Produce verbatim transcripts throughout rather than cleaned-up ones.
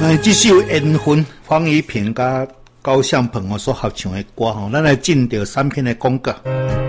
呃，这首缘分方一平甲高相鹏哦所合唱的歌吼，咱来进到产品的广告。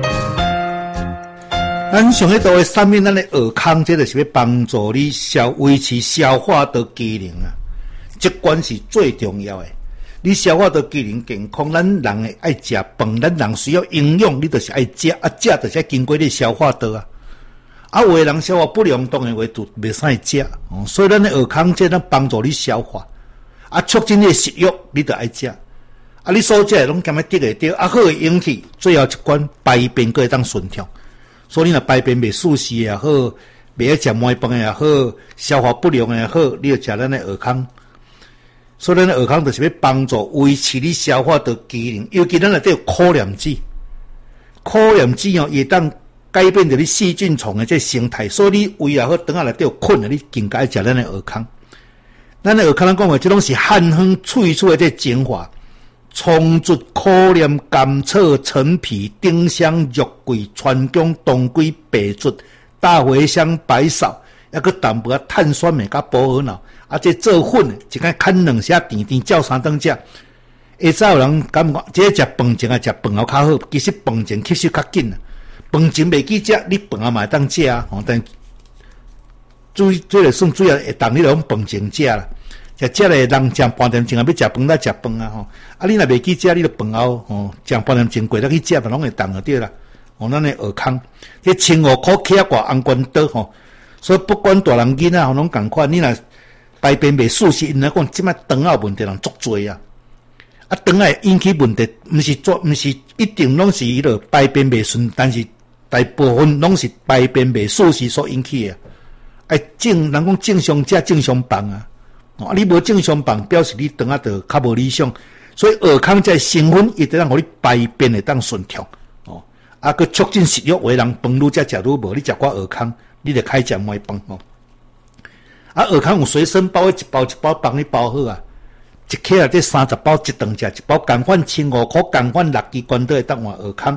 咱上迄度的产品，咱的尔康，这就是要帮助你消维持消化道机能啊，这关是最重要的。你消化道机能健康，咱人会爱食饭，咱人需要营养，你就是爱食啊，食就是要经过你消化道啊。啊，有的人消化不良，当然话就袂使食哦。所以咱的尔康这咱帮助你消化，啊，促进你的食欲，你就爱食。啊，你所食的拢兼么得会到，啊，好的引起最后一关排便可会当顺畅。所以你若排便袂舒适也好，袂爱食糜饭也好，消化不良也好，你就食咱的尔康。所以咱的尔康就是要帮助维持你消化道机能，尤其咱内底有可粘质，可粘质哦，会当改变着你细菌丛的这生态，所以你胃也好，肠仔内底有困的，你更加爱食咱的尔康。咱的尔康咱讲话，这拢是汉方萃取的这精华。葱竹、苦莲、甘草、陈皮、丁香、肉桂、川芎、当归、白术、大茴香、白芍，还佫淡薄仔碳酸镁甲薄荷脑，啊，这做粉的，一间砍两下甜甜照三顿食。会早有人感觉，这食饭前啊食饭后较好，其实饭前吸收较紧啊。饭前袂记食，你饭后嘛会当食啊，吼，但注意，这个算主要会当你来讲饭前食啦。食食咧，人食半点钟啊，要食饭再食饭啊吼。啊，你若袂记食，你就饭后吼，食半点钟过再去食，嘛拢会当就对啦。吼，咱诶尔康，这青五苦起啊挂红关刀吼，所以不管大人囡仔吼，拢共款。你若排便袂舒适，因来讲，即摆肠仔问题人足多啊。啊，肠仔引起问题，毋是做，毋是一定拢是迄落排便袂顺，但是大部分拢是排便袂舒适所引起诶。哎，正人讲正常食正常饭啊。啊，你无正常饭，表示你肠仔就较无理想，所以尔康在成分一定让互你排便会当顺畅哦。啊，佮促进食欲，有的人饭愈食食愈无，你食寡尔康，你就开食糜饭哦。啊，尔康有随身包，一包一包帮你包好啊，一克啊，这三十包一顿食，一包共款青五块，共款六支罐都会当换尔康。